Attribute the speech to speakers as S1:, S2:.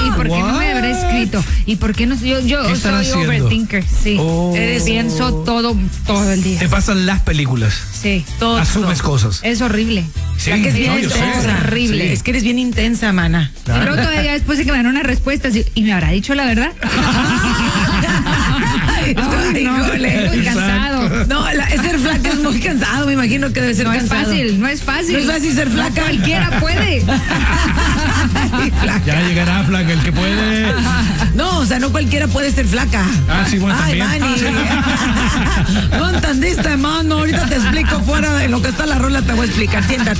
S1: ¿y por qué no me habrá escrito? ¿Y por qué no? Yo soy overthinker, sí. Pienso todo el día.
S2: Te pasan las películas.
S1: Sí, todo.
S2: Asumes cosas.
S1: Es horrible.
S2: Sí,
S3: La que es bien
S2: yo sé.
S3: intensa.
S1: Horrible.
S3: Sí. Es que eres bien intensa, mana.
S1: Y luego todavía después de que me dan una respuesta, ¿y me habrá dicho la verdad?
S3: Ay,
S1: híjole. Muy cansado.
S3: No, ser flaca es muy cansado, me imagino que debe ser cansado.
S1: No es fácil.
S3: No es fácil ser flaca.
S1: Cualquiera puede.
S2: Ya llegará flaca el que puede.
S3: No, o sea, no cualquiera puede ser flaca.
S2: Ah, sí, bueno,
S3: ay,
S2: también.
S3: Manny. No entendiste, mano. Ahorita te explico fuera de lo que está la rola, te voy a explicar. Siéntate.